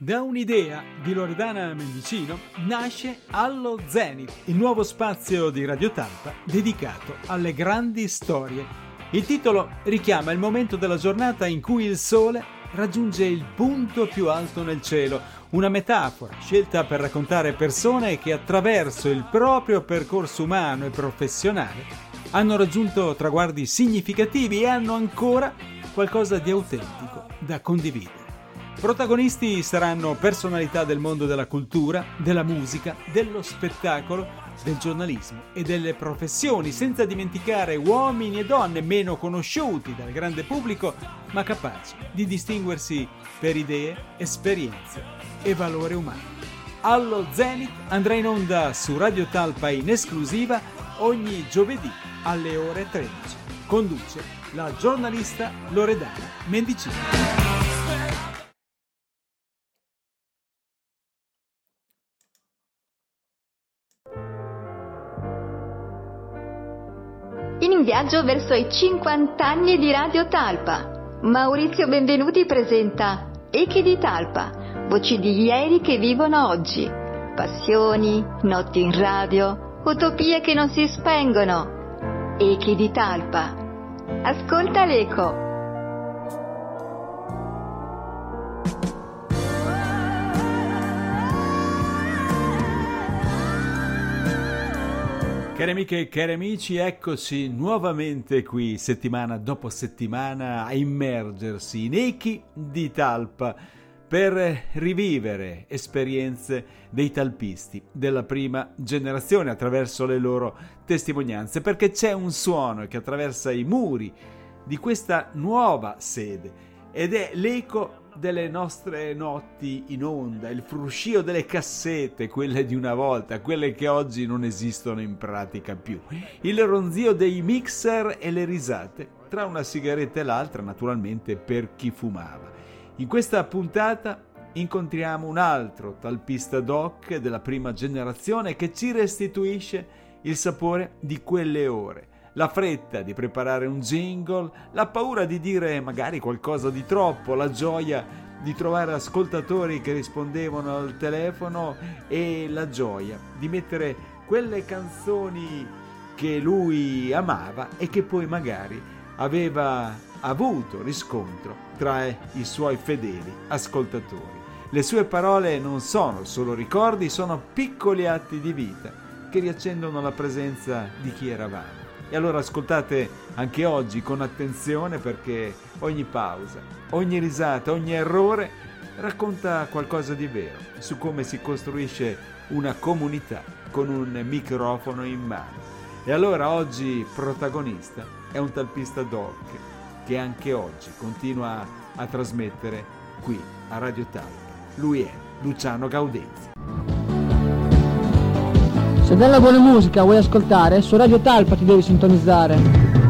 Da un'idea di Loredana Mendicino nasce Allo Zenith, il nuovo spazio di Radio Talpa dedicato alle grandi storie. Il titolo richiama il momento della giornata in cui il sole raggiunge il punto più alto nel cielo, una metafora scelta per raccontare persone che attraverso il proprio percorso umano e professionale hanno raggiunto traguardi significativi e hanno ancora qualcosa di autentico da condividere. Protagonisti saranno personalità del mondo della cultura, della musica, dello spettacolo, del giornalismo e delle professioni, senza dimenticare uomini e donne meno conosciuti dal grande pubblico, ma capaci di distinguersi per idee, esperienze e valore umano. Allo Zenith andrà in onda su Radio Talpa in esclusiva ogni giovedì alle ore 13. Conduce la giornalista Loredana Mendicino. In viaggio verso i 50 anni di Radio Talpa, Maurizio Benvenuti presenta Echi di Talpa, voci di ieri che vivono oggi, passioni, notti in radio, utopie che non si spengono. Echi di Talpa. Ascolta l'eco. Cari amiche e cari amici, eccoci nuovamente qui settimana dopo settimana a immergersi in Echi di Talpa per rivivere esperienze dei talpisti della prima generazione attraverso le loro testimonianze, perché c'è un suono che attraversa i muri di questa nuova sede ed è l'eco delle nostre notti in onda, il fruscio delle cassette, quelle di una volta, quelle che oggi non esistono in pratica più, il ronzio dei mixer e le risate tra una sigaretta e l'altra, naturalmente per chi fumava. In questa puntata incontriamo un altro talpista doc della prima generazione che ci restituisce il sapore di quelle ore, la fretta di preparare un jingle, la paura di dire magari qualcosa di troppo, la gioia di trovare ascoltatori che rispondevano al telefono e la gioia di mettere quelle canzoni che lui amava e che poi magari aveva avuto riscontro tra i suoi fedeli ascoltatori. Le sue parole non sono solo ricordi, sono piccoli atti di vita che riaccendono la presenza di chi eravamo. E allora ascoltate anche oggi con attenzione, perché ogni pausa, ogni risata, ogni errore racconta qualcosa di vero su come si costruisce una comunità con un microfono in mano. E allora oggi protagonista è un talpista doc che anche oggi continua a trasmettere qui a Radio Talpa. Lui è Luciano Gaudenzi. Se della buona musica vuoi ascoltare, su Radio Talpa ti devi sintonizzare.